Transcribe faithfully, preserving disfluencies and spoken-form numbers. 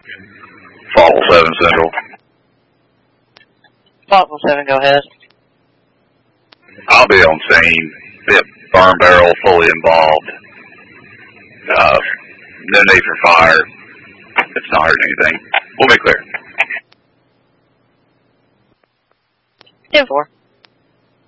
Fossil seven Central. Fossil seven, go ahead. I'll be on scene. Yep, burn barrel fully involved. Uh, no need for fire. It's not hurting anything. We'll be clear. ten four.